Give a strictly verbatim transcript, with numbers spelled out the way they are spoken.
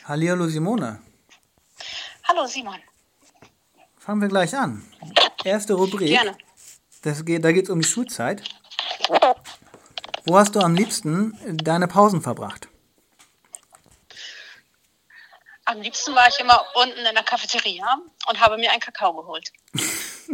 Hallihallo Simone. Hallo Simon. Fangen wir gleich an. Erste Rubrik. Gerne. Das geht, da geht es um die Schulzeit. Wo hast du am liebsten deine Pausen verbracht? Am liebsten war ich immer unten in der Cafeteria und habe mir einen Kakao geholt.